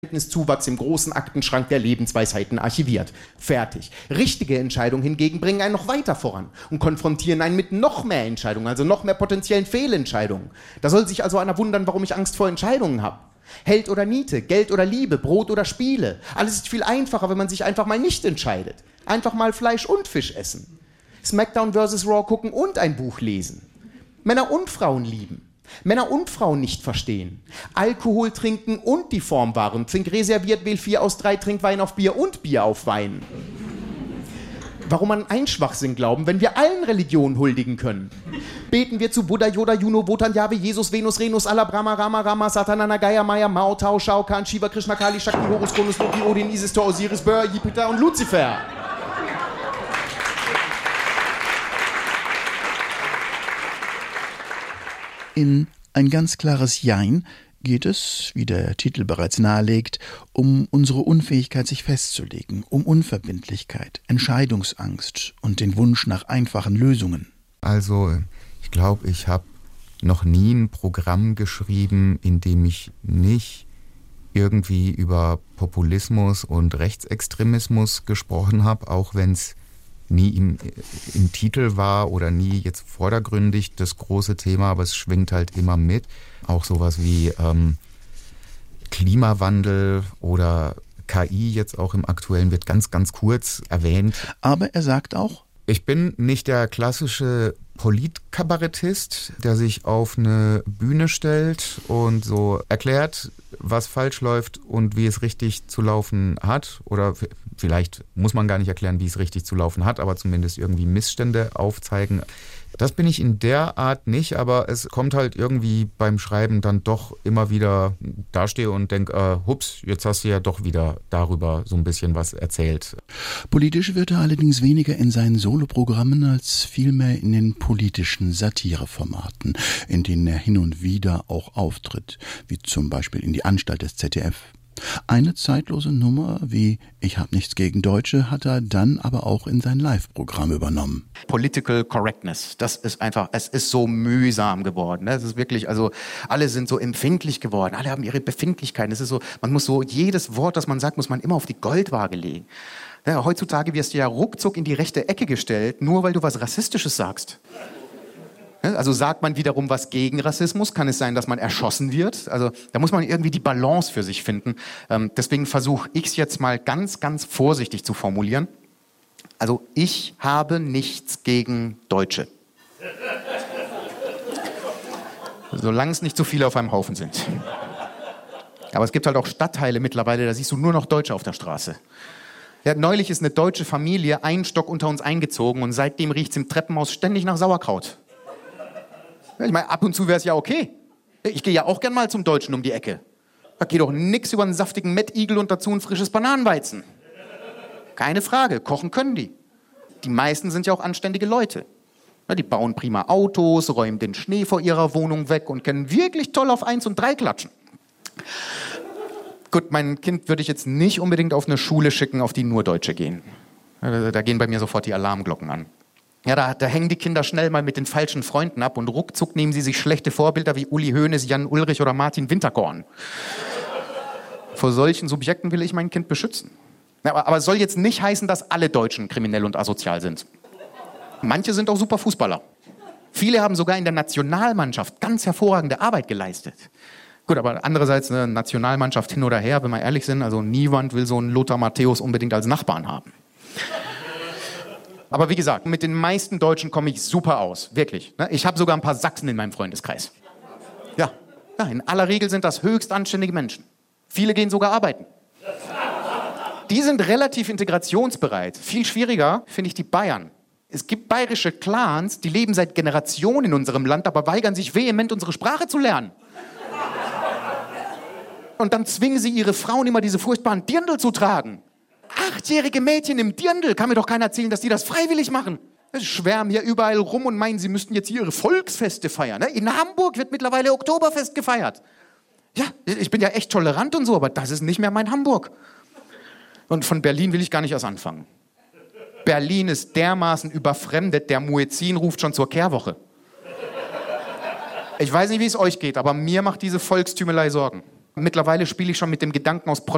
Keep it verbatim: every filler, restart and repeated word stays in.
Zuwachs im großen Aktenschrank der Lebensweisheiten archiviert. Fertig. Richtige Entscheidungen hingegen bringen einen noch weiter voran und konfrontieren einen mit noch mehr Entscheidungen, also noch mehr potenziellen Fehlentscheidungen. Da soll sich also einer wundern, warum ich Angst vor Entscheidungen habe. Held oder Niete, Geld oder Liebe, Brot oder Spiele. Alles ist viel einfacher, wenn man sich einfach mal nicht entscheidet. Einfach mal Fleisch und Fisch essen. Smackdown versus Raw gucken und ein Buch lesen. Männer und Frauen lieben. Männer und Frauen nicht verstehen. Alkohol trinken und die Form wahren. Trink reserviert, wähl vier aus drei, trink Wein auf Bier und Bier auf Wein. Warum an einen Schwachsinn glauben, wenn wir allen Religionen huldigen können? Beten wir zu Buddha, Yoda, Juno, Wotan, Jahwe, Jesus, Venus, Renus, Allah, Brahma, Rama, Rama, Satanana, Gaia, Maya, Mao, Tao, Shao Kahn, Shiva, Krishna, Kali, Shakti, Horus, Cronus, Loki, Odin, Isis, Thor, Osiris, Bör, Jupiter und Luzifer. In ein ganz klares Jein geht es, wie der Titel bereits nahelegt, um unsere Unfähigkeit, sich festzulegen, um Unverbindlichkeit, Entscheidungsangst und den Wunsch nach einfachen Lösungen. Also, ich glaube, ich habe noch nie ein Programm geschrieben, in dem ich nicht irgendwie über Populismus und Rechtsextremismus gesprochen habe, auch wenn es nie im, im Titel war oder nie jetzt vordergründig das große Thema, aber es schwingt halt immer mit. Auch sowas wie ähm, Klimawandel oder K I jetzt auch im Aktuellen wird ganz, ganz kurz erwähnt. Aber er sagt auch, ich bin nicht der klassische Politkabarettist, der sich auf eine Bühne stellt und so erklärt, was falsch läuft und wie es richtig zu laufen hat. Oder vielleicht muss man gar nicht erklären, wie es richtig zu laufen hat, aber zumindest irgendwie Missstände aufzeigen. Das bin ich in der Art nicht, aber es kommt halt irgendwie beim Schreiben dann doch immer wieder dastehe und denke, äh, hups, jetzt hast du ja doch wieder darüber so ein bisschen was erzählt. Politisch wird er allerdings weniger in seinen Soloprogrammen als vielmehr in den politischen Satireformaten, in denen er hin und wieder auch auftritt, wie zum Beispiel in die Anstalt des Z D F. Eine zeitlose Nummer wie Ich hab nichts gegen Deutsche hat er dann aber auch in sein Live-Programm übernommen. Political Correctness, das ist einfach, es ist so mühsam geworden. Es ist wirklich, also alle sind so empfindlich geworden, alle haben ihre Befindlichkeiten. Es ist so, man muss so, jedes Wort, das man sagt, muss man immer auf die Goldwaage legen. Ja, heutzutage wirst du ja ruckzuck in die rechte Ecke gestellt, nur weil du was Rassistisches sagst. Also sagt man wiederum was gegen Rassismus, kann es sein, dass man erschossen wird. Also da muss man irgendwie die Balance für sich finden. Ähm, deswegen versuche ich es jetzt mal ganz, ganz vorsichtig zu formulieren. Also ich habe nichts gegen Deutsche. Solange es nicht zu viele auf einem Haufen sind. Aber es gibt halt auch Stadtteile mittlerweile, da siehst du nur noch Deutsche auf der Straße. Ja, neulich ist eine deutsche Familie einen Stock unter uns eingezogen und seitdem riecht es im Treppenhaus ständig nach Sauerkraut. Ich meine, ab und zu wäre es ja okay. Ich gehe ja auch gern mal zum Deutschen um die Ecke. Da geht doch nix über einen saftigen Mettigel und dazu ein frisches Bananenweizen. Keine Frage, kochen können die. Die meisten sind ja auch anständige Leute. Ja, die bauen prima Autos, räumen den Schnee vor ihrer Wohnung weg und können wirklich toll auf eins und drei klatschen. Gut, mein Kind würde ich jetzt nicht unbedingt auf eine Schule schicken, auf die nur Deutsche gehen. Da, da gehen bei mir sofort die Alarmglocken an. Ja, da, da hängen die Kinder schnell mal mit den falschen Freunden ab und ruckzuck nehmen sie sich schlechte Vorbilder wie Uli Hoeneß, Jan Ulrich oder Martin Winterkorn. Vor solchen Subjekten will ich mein Kind beschützen. Ja, aber, aber es soll jetzt nicht heißen, dass alle Deutschen kriminell und asozial sind. Manche sind auch super Fußballer. Viele haben sogar in der Nationalmannschaft ganz hervorragende Arbeit geleistet. Gut, aber andererseits eine Nationalmannschaft hin oder her, wenn wir ehrlich sind, also niemand will so einen Lothar Matthäus unbedingt als Nachbarn haben. Aber wie gesagt, mit den meisten Deutschen komme ich super aus, wirklich. Ich habe sogar ein paar Sachsen in meinem Freundeskreis. Ja, ja, in aller Regel sind das höchst anständige Menschen. Viele gehen sogar arbeiten. Die sind relativ integrationsbereit. Viel schwieriger finde ich die Bayern. Es gibt bayerische Clans, die leben seit Generationen in unserem Land, aber weigern sich vehement, unsere Sprache zu lernen. Und dann zwingen sie ihre Frauen immer diese furchtbaren Dirndl zu tragen. Achtjährige Mädchen im Dirndl, kann mir doch keiner erzählen, dass die das freiwillig machen. Sie schwärmen hier überall rum und meinen, sie müssten jetzt hier ihre Volksfeste feiern. In Hamburg wird mittlerweile Oktoberfest gefeiert. Ja, ich bin ja echt tolerant und so, aber das ist nicht mehr mein Hamburg. Und von Berlin will ich gar nicht erst anfangen. Berlin ist dermaßen überfremdet, der Muezzin ruft schon zur Kehrwoche. Ich weiß nicht, wie es euch geht, aber mir macht diese Volkstümelei Sorgen. Mittlerweile spiele ich schon mit dem Gedanken, aus Protest